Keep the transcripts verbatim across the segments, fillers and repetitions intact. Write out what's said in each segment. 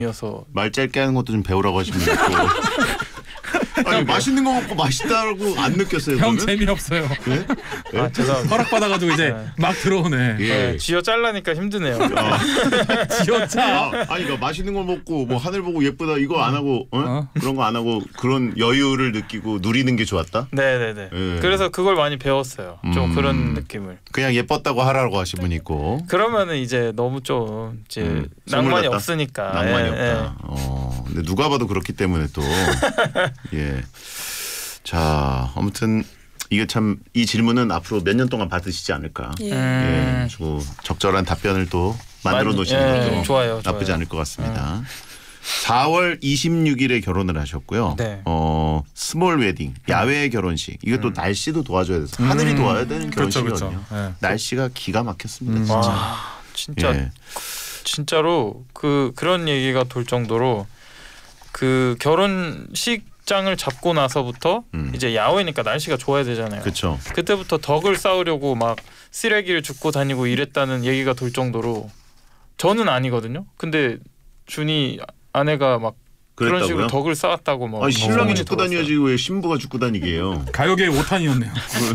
이어서 말 짧게 하는 것도 좀 배우라고 하시면 좋고. 아니 맛있는 거 먹고 맛있다고 안 느꼈어요? 형 그러면? 재미없어요. 네? 네? 아 죄송합니다. 허락받아가지고 이제 네. 막 들어오네. 예. 네, 쥐어 잘라니까 힘드네요. 아. 지었자. 아, 아니 그러니까 맛있는 거 먹고 뭐 하늘 보고 예쁘다 이거 안 하고 어? 어? 그런 거 안 하고 그런 여유를 느끼고 누리는 게 좋았다? 네네네. 예. 그래서 그걸 많이 배웠어요. 좀 음. 그런 느낌을. 그냥 예뻤다고 하라고 하신 분이 있고 그러면은 이제 너무 좀 이제 음, 낭만이 소문났다? 없으니까. 낭만이 예, 없다. 예. 어, 근데 누가 봐도 그렇기 때문에 또 예. 자, 아무튼 이게 참 이 질문은 앞으로 몇 년 동안 받으시지 않을까. 예. 음. 예, 그 적절한 답변을 또 만들어 많이- 놓으시는 예, 것도 좋아요, 나쁘지 좋아요. 않을 것 같습니다. 사월 이십육일에 결혼을 하셨고요. 네. 어, 스몰 웨딩, 야외 결혼식. 이게 또 음. 날씨도 도와줘야 돼서 하늘이 도와야 되는 그렇죠, 결혼식이거든요. 그렇죠. 예. 날씨가 기가 막혔습니다. 음. 진짜. 와 진짜 예. 진짜로 그 그런 얘기가 돌 정도로 그 결혼식장을 잡고 나서부터 음. 이제 야외니까 날씨가 좋아야 되잖아요. 그렇죠. 그때부터 덕을 쌓으려고 막 쓰레기를 줍고 다니고 이랬다는 얘기가 돌 정도로 저는 아니거든요. 근데 준이 아내가 막 그런 그랬다고요? 식으로 덕을 쌓았다고 막 아니 신랑이 소문이 죽고 들었어요. 다녀야지 왜 신부가 죽고 다니게 해요? 가요계의 오탄이었네요.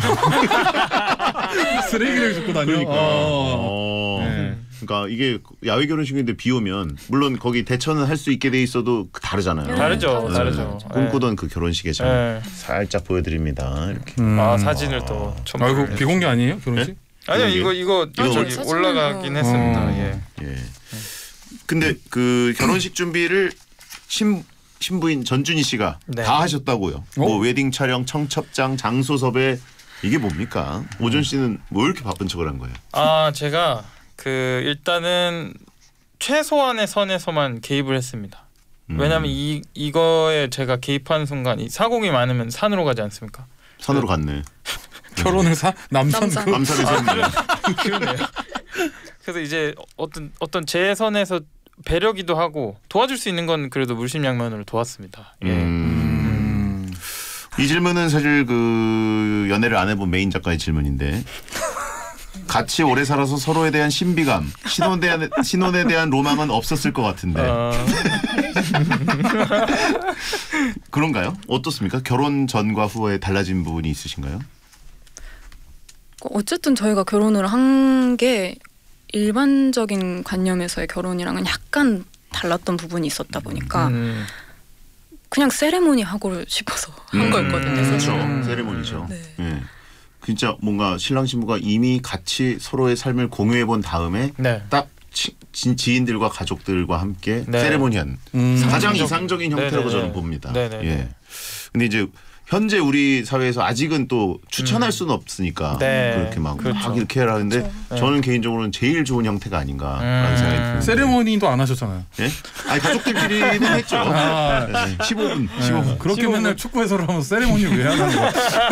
쓰레기를 줍고 다녀. 그러니까. 어. 어. 네. 그러니까 이게 야외 결혼식인데 비 오면 물론 거기 대처는 할 수 있게 돼 있어도 다르잖아요. 다르죠, 네, 다르죠. 꿈꾸던 그 결혼식에 참 네. 살짝 보여드립니다. 이렇게. 음. 아 사진을 또 첨부. 아 이거 비공개 아니에요 결혼식? 아니요 비공개? 이거 이거 이거 저기 사진은요. 올라가긴 했습니다. 어. 예. 예. 근데 그 결혼식 준비를 신 신부인 전준희 씨가 네. 다 하셨다고요. 뭐 웨딩 촬영, 청첩장, 장소 섭외 이게 뭡니까? 오전 씨는 뭐 이렇게 바쁜 척을 한 거예요? 아 제가 그 일단은 최소한의 선에서만 개입을 했습니다. 음. 왜냐하면 이 이거에 제가 개입하는 순간 이 사공이 많으면 산으로 가지 않습니까? 산으로 갔네. 결혼을 사 남산 남산. 그 남산에서 했네. 그러네요. 그래서 이제 어떤 어떤 제 선에서 배려기도 하고 도와줄 수 있는 건 그래도 물심양면으로 도왔습니다. 예. 음. 이 질문은 사실 그 연애를 안 해본 메인 작가의 질문인데 같이 오래 살아서 서로에 대한 신비감, 신혼에 대한, 신혼에 대한 로망은 없었을 것 같은데 어, 그런가요? 어떻습니까? 결혼 전과 후에 달라진 부분이 있으신가요? 어쨌든 저희가 결혼을 한 게 일반적인 관념에서의 결혼이랑은 약간 달랐던 부분이 있었다 보니까 음. 그냥 세레모니 하고 싶어서 한 음, 거였거든요. 그렇죠. 사실은. 세레모니죠. 네. 예. 진짜 뭔가 신랑 신부가 이미 같이 서로의 삶을 공유해 본 다음에 네. 딱 지, 지, 지인들과 가족들과 함께 네. 세레모니한 음. 가장 상징적- 이상적인 형태라고 네네네. 저는 봅니다. 네네네. 예. 근데 이제 현재 우리 사회에서 아직은 또 추천할 수는 없으니까 네. 그렇게 막, 그렇죠. 막 이렇게 해라 하는데 그렇죠. 저는 개인적으로는 제일 좋은 형태가 아닌가라는 음. 생각이 드는데. 세레모니도 안 하셨잖아요. 예? 아니 가족들끼리는 했죠. 아. 네. 십오 분, 십오 분. 그렇게 십오 분. 맨날 축구 해설을 하면서 세레모니를 왜 하는 거야?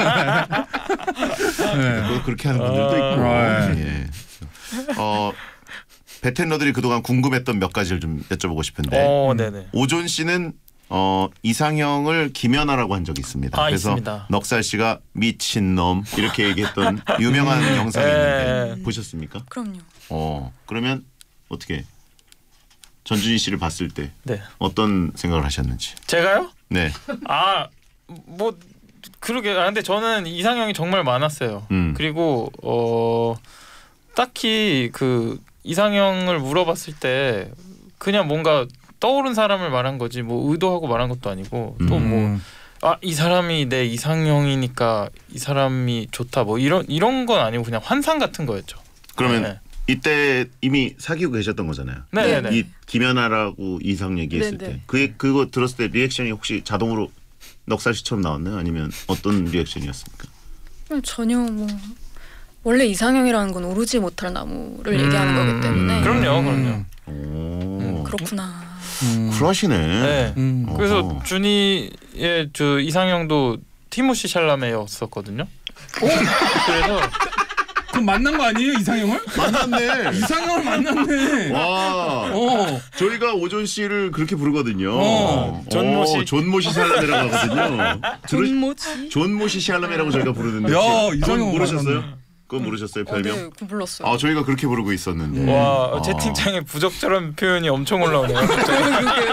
네. 또 그렇게 하는 분들도 있고. 아. 예. 어, 베텐러들이 그동안 궁금했던 몇 가지를 좀 여쭤보고 싶은데 어, 네네. 오존 씨는 어, 이상형을 김연아라고 한 적이 있습니다. 아, 그래서 있습니다. 넉살 씨가 미친놈 이렇게 얘기했던 유명한 영상이 있는데 예. 보셨습니까? 그럼요. 어, 그러면 어떻게 전준희 씨를 봤을 때 네. 어떤 생각을 하셨는지. 제가요? 네. 아, 뭐 그러게. 아, 근데 저는 이상형이 정말 많았어요. 음. 그리고 어 딱히 그 이상형을 물어봤을 때 그냥 뭔가 떠오른 사람을 말한 거지 뭐 의도하고 말한 것도 아니고 또 뭐 음. 아 이 사람이 내 이상형이니까 이 사람이 좋다 뭐 이런 이런 건 아니고 그냥 환상 같은 거였죠. 그러면 네. 이때 이미 사귀고 계셨던 거잖아요. 네네네. 이 김연아라고 이상 얘기했을 네네. 때, 그 그거 들었을 때 리액션이 혹시 자동으로 넉살 씨처럼 나왔나요? 아니면 어떤 리액션이었습니까? 전혀 뭐 원래 이상형이라는 건 오르지 못할 나무를 음, 얘기하는 거기 때문에 그럼요, 그럼요. 오, 그렇구나. 음. 쿨하시네. 네. 음. 어. 그래서 준이의 저 이상형도 티모시 샬라메였었거든요. 그래서 그럼 만난 거 아니에요 이상형을? 만났네. 이상형을 만났네. 와, 어. 저희가 오존 씨를 그렇게 부르거든요. 어, 존모시. 어, 존모시 샬라메라고 하거든요. 들으- 존모지. 존모시 샬라메라고 저희가 부르는데 야, 혹시 이상형 모르셨어요? 만났네. 그건 모르셨어요 어, 별명? 네, 그 몰랐어요. 아 저희가 그렇게 부르고 있었는데. 와 아. 채팅창에 부적절한 표현이 엄청 올라오네요. 그게